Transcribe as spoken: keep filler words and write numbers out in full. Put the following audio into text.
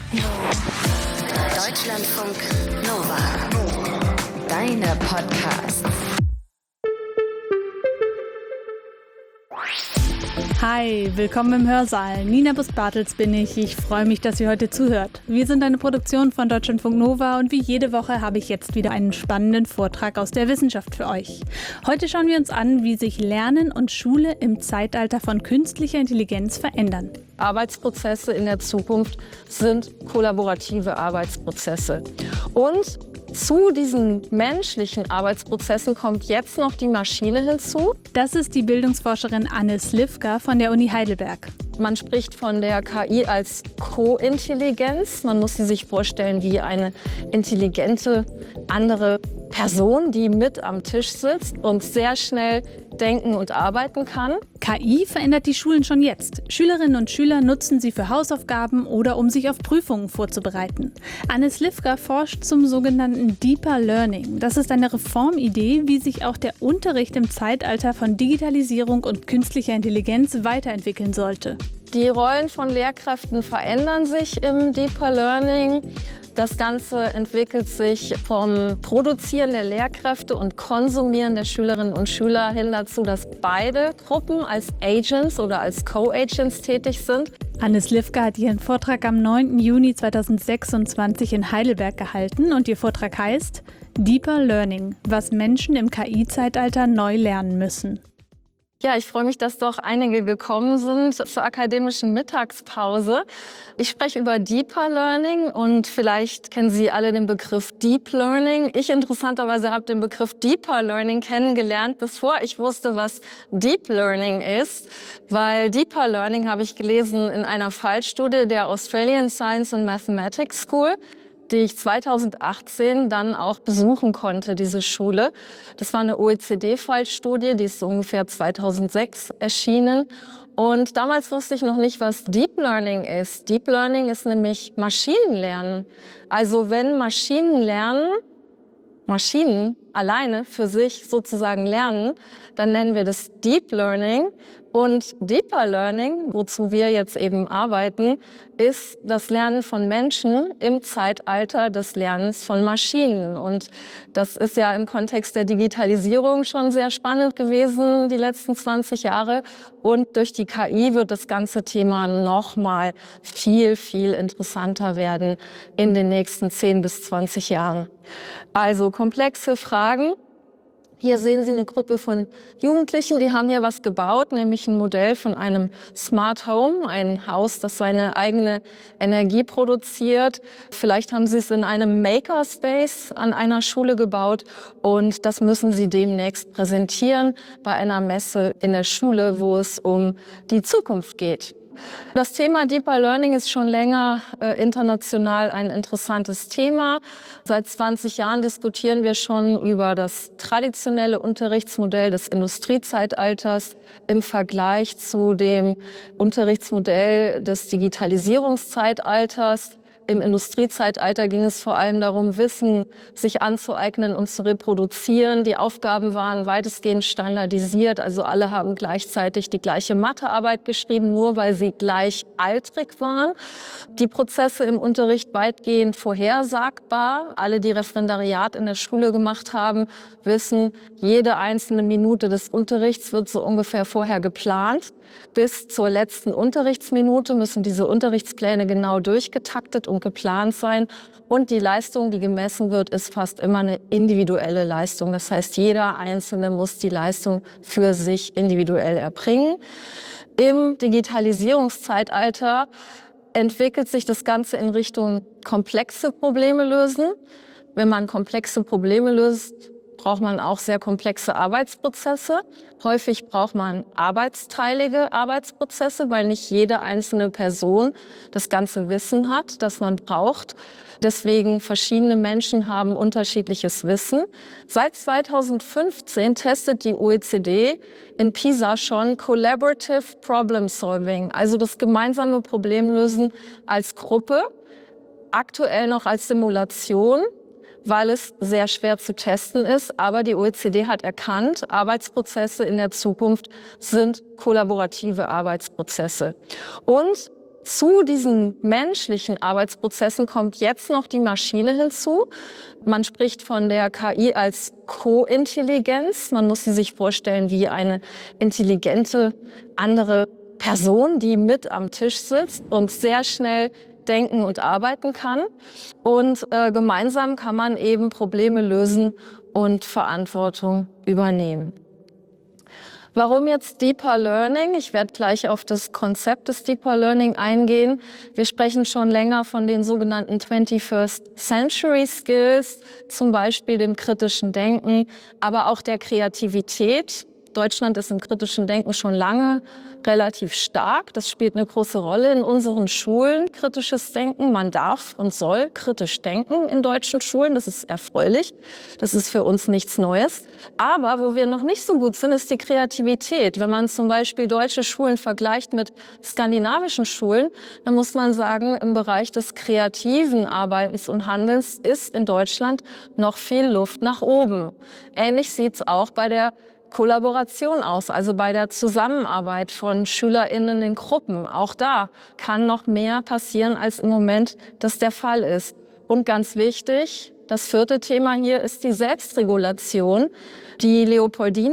Deutschlandfunk Nova. Deine Podcasts. Hi, willkommen im Hörsaal. Nina Bus-Bartels bin ich. Ich freue mich, dass ihr heute zuhört. Wir sind eine Produktion von Deutschlandfunk Nova und wie jede Woche habe ich jetzt wieder einen spannenden Vortrag aus der Wissenschaft für euch. Heute schauen wir uns an, wie sich Lernen und Schule im Zeitalter von künstlicher Intelligenz verändern. Arbeitsprozesse in der Zukunft sind kollaborative Arbeitsprozesse. Und zu diesen menschlichen Arbeitsprozessen kommt jetzt noch die Maschine hinzu. Das ist die Bildungsforscherin Anne Slivka von der Uni Heidelberg. Man spricht von der K I als Kointelligenz. Man muss sie sich vorstellen wie eine intelligente andere Person, die mit am Tisch sitzt und sehr schnell denken und arbeiten kann. K I verändert die Schulen schon jetzt. Schülerinnen und Schüler nutzen sie für Hausaufgaben oder um sich auf Prüfungen vorzubereiten. Anne Slivka forscht zum sogenannten Deeper Learning. Das ist eine Reformidee, wie sich auch der Unterricht im Zeitalter von Digitalisierung und künstlicher Intelligenz weiterentwickeln sollte. Die Rollen von Lehrkräften verändern sich im Deeper Learning. Das Ganze entwickelt sich vom Produzieren der Lehrkräfte und Konsumieren der Schülerinnen und Schüler hin dazu, dass beide Gruppen als Agents oder als Co-Agents tätig sind. Anne Slivka hat ihren Vortrag am neunten Juni zweitausendsechsundzwanzig in Heidelberg gehalten und ihr Vortrag heißt Deeper Learning, was Menschen im K I-Zeitalter neu lernen müssen. Ja, ich freue mich, dass doch einige gekommen sind zur akademischen Mittagspause. Ich spreche über Deeper Learning und vielleicht kennen Sie alle den Begriff Deep Learning. Ich interessanterweise habe den Begriff Deeper Learning kennengelernt, bevor ich wusste, was Deep Learning ist. Weil Deeper Learning habe ich gelesen in einer Fallstudie der Australian Science and Mathematics School, die ich zweitausendachtzehn dann auch besuchen konnte, diese Schule. Das war eine O E C D-Fallstudie, die ist so ungefähr zweitausendsechs erschienen. Und damals wusste ich noch nicht, was Deep Learning ist. Deep Learning ist nämlich Maschinenlernen. Also wenn Maschinen lernen, Maschinen alleine für sich sozusagen lernen, dann nennen wir das Deep Learning. Und Deeper Learning, wozu wir jetzt eben arbeiten, ist das Lernen von Menschen im Zeitalter des Lernens von Maschinen. Und das ist ja im Kontext der Digitalisierung schon sehr spannend gewesen, die letzten zwanzig Jahre. Und durch die K I wird das ganze Thema noch mal viel, viel interessanter werden in den nächsten zehn bis zwanzig Jahren. Also komplexe Fragen. Hier sehen Sie eine Gruppe von Jugendlichen, die haben hier was gebaut, nämlich ein Modell von einem Smart Home, ein Haus, das seine eigene Energie produziert. Vielleicht haben Sie es in einem Makerspace an einer Schule gebaut und das müssen Sie demnächst präsentieren bei einer Messe in der Schule, wo es um die Zukunft geht. Das Thema Deeper Learning ist schon länger äh, international ein interessantes Thema. Seit zwanzig Jahren diskutieren wir schon über das traditionelle Unterrichtsmodell des Industriezeitalters im Vergleich zu dem Unterrichtsmodell des Digitalisierungszeitalters. Im Industriezeitalter ging es vor allem darum, Wissen sich anzueignen und zu reproduzieren. Die Aufgaben waren weitestgehend standardisiert, also alle haben gleichzeitig die gleiche Mathearbeit geschrieben, nur weil sie gleichaltrig waren. Die Prozesse im Unterricht weitgehend vorhersagbar. Alle, die Referendariat in der Schule gemacht haben, wissen, jede einzelne Minute des Unterrichts wird so ungefähr vorher geplant. Bis zur letzten Unterrichtsminute müssen diese Unterrichtspläne genau durchgetaktet und geplant sein. Und die Leistung, die gemessen wird, ist fast immer eine individuelle Leistung. Das heißt, jeder Einzelne muss die Leistung für sich individuell erbringen. Im Digitalisierungszeitalter entwickelt sich das Ganze in Richtung komplexe Probleme lösen. Wenn man komplexe Probleme löst, braucht man auch sehr komplexe Arbeitsprozesse. Häufig braucht man arbeitsteilige Arbeitsprozesse, weil nicht jede einzelne Person das ganze Wissen hat, das man braucht. Deswegen verschiedene Menschen haben unterschiedliches Wissen. Seit zweitausendfünfzehn testet die O E C D in PISA schon Collaborative Problem Solving, also das gemeinsame Problemlösen als Gruppe, aktuell noch als Simulation, weil es sehr schwer zu testen ist. Aber die O E C D hat erkannt, Arbeitsprozesse in der Zukunft sind kollaborative Arbeitsprozesse. Und Zu diesen menschlichen Arbeitsprozessen kommt jetzt noch die Maschine hinzu. Man spricht von der K I als Co-Intelligenz. Man muss sie sich vorstellen wie eine intelligente andere Person, die mit am Tisch sitzt und sehr schnell denken und arbeiten kann. Und äh, gemeinsam kann man eben Probleme lösen und Verantwortung übernehmen. Warum jetzt Deeper Learning? Ich werde gleich auf das Konzept des Deeper Learning eingehen. Wir sprechen schon länger von den sogenannten twenty-first Century Skills, zum Beispiel dem kritischen Denken, aber auch der Kreativität. Deutschland ist im kritischen Denken schon lange relativ stark. Das spielt eine große Rolle in unseren Schulen, kritisches Denken. Man darf und soll kritisch denken in deutschen Schulen. Das ist erfreulich. Das ist für uns nichts Neues. Aber wo wir noch nicht so gut sind, ist die Kreativität. Wenn man zum Beispiel deutsche Schulen vergleicht mit skandinavischen Schulen, dann muss man sagen, im Bereich des kreativen Arbeitens und Handelns ist in Deutschland noch viel Luft nach oben. Ähnlich sieht es auch bei der Kollaboration aus, also bei der Zusammenarbeit von SchülerInnen in Gruppen. Auch da kann noch mehr passieren, als im Moment das der Fall ist. Und ganz wichtig, das vierte Thema hier ist die Selbstregulation. Die Leopoldine